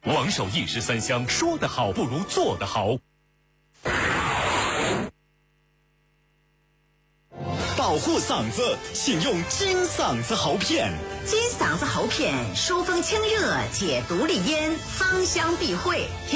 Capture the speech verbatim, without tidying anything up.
王守一时三香，说得好不如做得好。 保护嗓子，请用金嗓子喉片。 金嗓子喉片疏风清热，解毒利咽，芳香避秽。